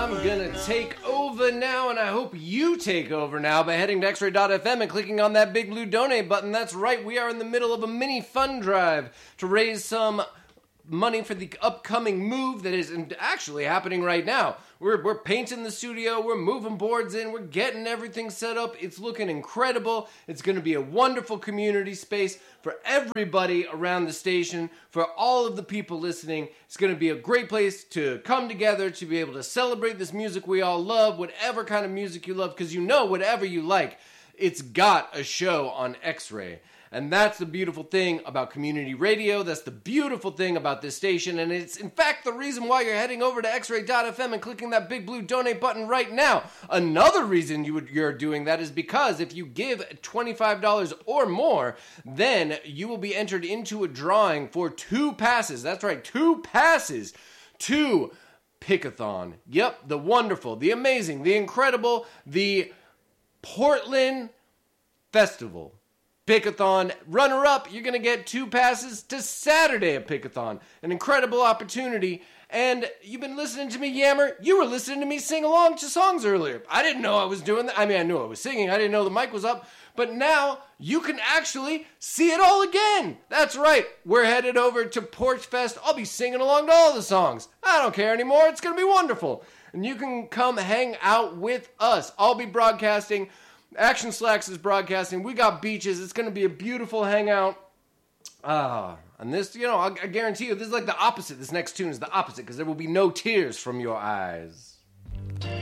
I'm gonna take over now, and I hope you take over now by heading to xray.fm and clicking on that big blue donate button. That's right, we are in the middle of a mini fund drive to raise some money for the upcoming move that is actually happening right now. We're painting the studio, we're moving boards in, we're getting everything set up. It's looking incredible. It's going to be a wonderful community space for everybody around the station, for all of the people listening. It's going to be a great place to come together, to be able to celebrate this music we all love, whatever kind of music you love, because you know whatever you like, it's got a show on X-Ray. And that's the beautiful thing about community radio. That's the beautiful thing about this station. And it's, in fact, the reason why you're heading over to xray.fm and clicking that big blue donate button right now. Another reason you're doing that is because if you give $25 or more, then you will be entered into a drawing for 2 passes. That's right, 2 passes to Pickathon. Yep, the wonderful, the amazing, the incredible, the Portland Festival. Pickathon runner-up, you're going to get 2 passes to Saturday at Pickathon. An incredible opportunity. And you've been listening to me yammer. You were listening to me sing along to songs earlier. I didn't know I was doing that. I mean, I knew I was singing. I didn't know the mic was up. But now you can actually see it all again. That's right. We're headed over to Porch Fest. I'll be singing along to all the songs. I don't care anymore. It's going to be wonderful. And you can come hang out with us. I'll be broadcasting. Action Slacks is broadcasting. We got beaches. It's going to be a beautiful hangout. And this, I guarantee you, this is like the opposite. This next tune is the opposite because there will be no tears from your eyes.